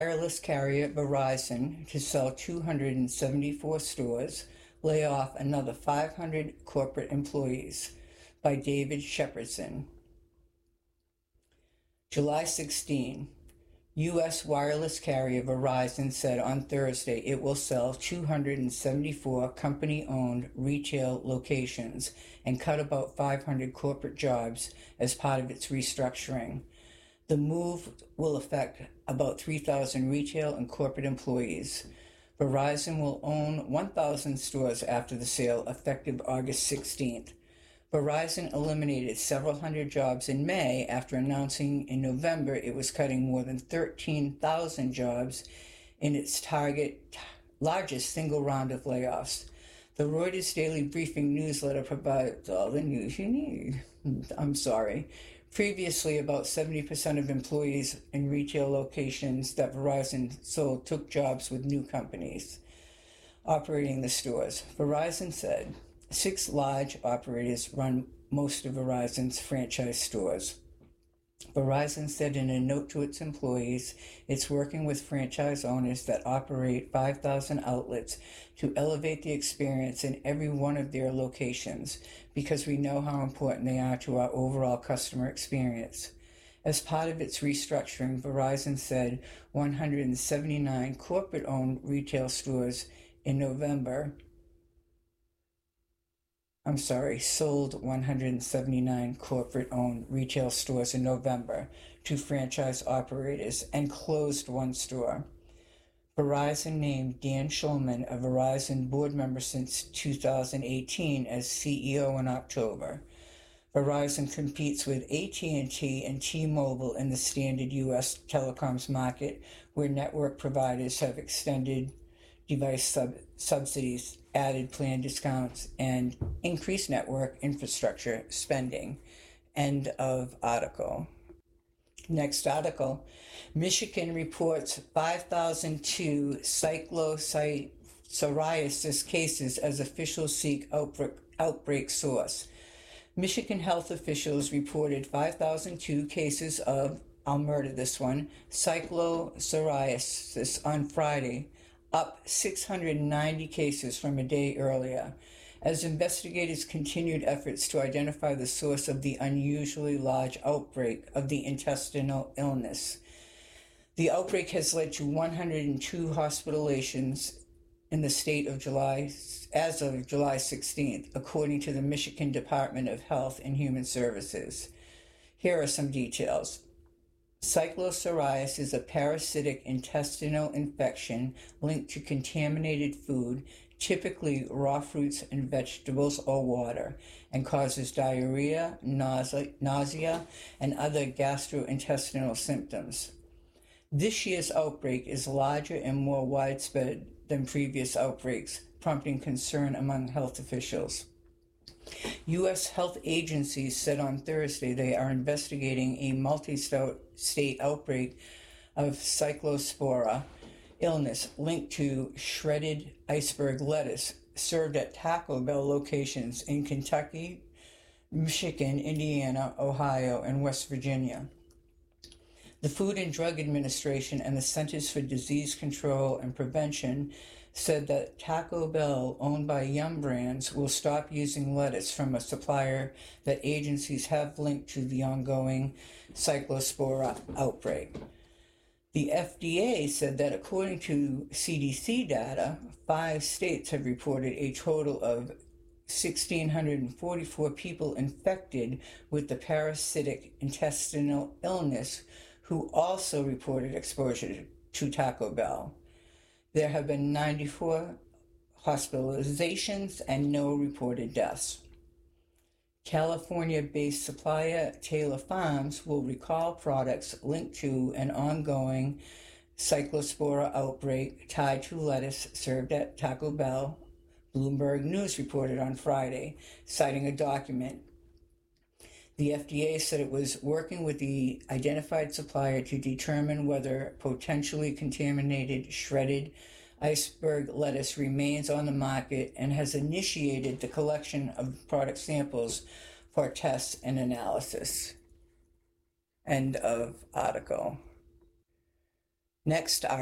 Wireless carrier Verizon to sell 274 stores, lay off another 500 corporate employees, by David Shepardson. July 16. U.S. wireless carrier Verizon said on Thursday it will sell 274 company-owned retail locations and cut about 500 corporate jobs as part of its restructuring. The move will affect about 3,000 retail and corporate employees. Verizon will own 1,000 stores after the sale, effective August 16th. Verizon eliminated several hundred jobs in May after announcing in November it was cutting more than 13,000 jobs in its largest single round of layoffs. The Reuters Daily Briefing newsletter provides all the news you need. Previously, about 70% of employees in retail locations that Verizon sold took jobs with new companies operating the stores. Verizon said 6 large operators run most of Verizon's franchise stores. Verizon said in a note to its employees, it's working with franchise owners that operate 5,000 outlets to elevate the experience in every one of their locations because we know how important they are to our overall customer experience. As part of its restructuring, Verizon said 179 corporate-owned retail stores in November sold 179 corporate-owned retail stores in November to franchise operators and closed 1 store. Verizon named Dan Schulman, a Verizon board member since 2018, as CEO in October. Verizon competes with AT&T and T-Mobile in the standard U.S. telecoms market, where network providers have extended device subsidies, added plan discounts, and increased network infrastructure spending. End of article. Next article. Michigan reports 5,002 cyclopsoriasis cases as officials seek outbreak source. Michigan health officials reported 5,002 cases of, I'll murder this one, cyclopsoriasis on Friday, up 690 cases from a day earlier, as investigators continued efforts to identify the source of the unusually large outbreak of the intestinal illness. The outbreak has led to 102 hospitalizations in the state of July, as of July 16th, according to the Michigan Department of Health and Human Services. Here are some details. Cyclopsoriasis is a parasitic intestinal infection linked to contaminated food, typically raw fruits and vegetables or water, and causes diarrhea, nausea, and other gastrointestinal symptoms. This year's outbreak is larger and more widespread than previous outbreaks, prompting concern among health officials. U.S. health agencies said on Thursday they are investigating a multi-state outbreak of cyclospora illness linked to shredded iceberg lettuce served at Taco Bell locations in Kentucky, Michigan, Indiana, Ohio, and West Virginia. The Food and Drug Administration and the Centers for Disease Control and Prevention said that Taco Bell, owned by Yum Brands, will stop using lettuce from a supplier that agencies have linked to the ongoing cyclospora outbreak. The FDA said that according to CDC data, 5 states have reported a total of 1,644 people infected with the parasitic intestinal illness who also reported exposure to Taco Bell. There have been 94 hospitalizations and no reported deaths. California-based supplier Taylor Farms will recall products linked to an ongoing cyclospora outbreak tied to lettuce served at Taco Bell, Bloomberg News reported on Friday, citing a document. The FDA said it was working with the identified supplier to determine whether potentially contaminated shredded iceberg lettuce remains on the market and has initiated the collection of product samples for tests and analysis. End of article. Next,